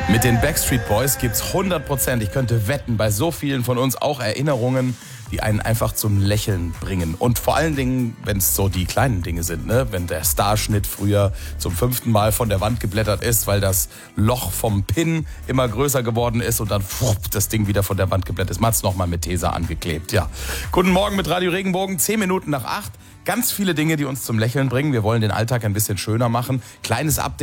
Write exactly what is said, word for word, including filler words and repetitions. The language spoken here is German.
Mit den Backstreet Boys gibt's hundert Prozent, ich könnte wetten, bei so vielen von uns auch Erinnerungen, die einen einfach zum Lächeln bringen. Und vor allen Dingen, wenn es so die kleinen Dinge sind, ne? Wenn der Starschnitt früher zum fünften Mal von der Wand geblättert ist, weil das Loch vom Pin immer größer geworden ist und dann pfupp, das Ding wieder von der Wand geblättert ist. Man hat's nochmal mit Tesa angeklebt. Ja. Guten Morgen mit Radio Regenbogen, zehn Minuten nach acht. Ganz viele Dinge, die uns zum Lächeln bringen. Wir wollen den Alltag ein bisschen schöner machen. Kleines Update.